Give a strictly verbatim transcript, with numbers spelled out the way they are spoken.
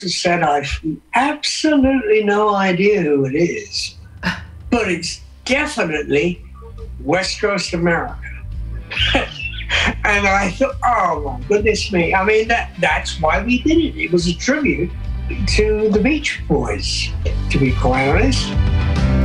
said, I've absolutely no idea who it is, but it's definitely West Coast America. And I thought, oh my goodness me. I mean, that that's why we did it. It was a tribute to the Beach Boys, to be quite honest.